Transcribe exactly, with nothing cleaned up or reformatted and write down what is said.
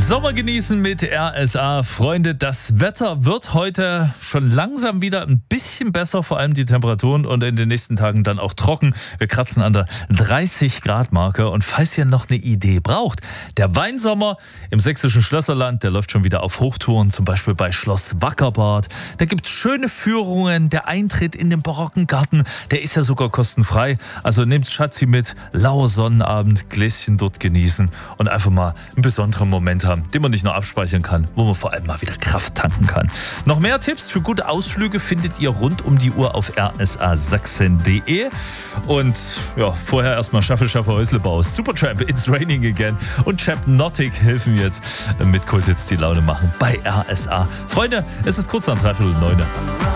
Sommer genießen mit R S A. Freunde, das Wetter wird heute schon langsam wieder ein bisschen besser, vor allem die Temperaturen, und in den nächsten Tagen dann auch trocken. Wir kratzen an der dreißig Grad Marke, und falls ihr noch eine Idee braucht, der Weinsommer im sächsischen Schlösserland, der läuft schon wieder auf Hochtouren, zum Beispiel bei Schloss Wackerbad. Da gibt es schöne Führungen, der Eintritt in den barocken Garten, der ist ja sogar kostenfrei. Also nehmt Schatzi mit, lauer Sonnenabend, Gläschen dort genießen und einfach mal einen besonderen Moment haben, den man nicht nur abspeichern kann, wo man vor allem mal wieder Kraft tanken kann. Noch mehr Tipps für gute Ausflüge findet ihr rund um die Uhr auf r s a sachsen punkt d e. Und ja, vorher erstmal Shuffle Shuffle Häuslebau, Supertramp, It's Raining Again und Chapnotic helfen jetzt mit Kulthits die Laune machen bei R S A. Freunde, es ist kurz nach dreiviertel neun.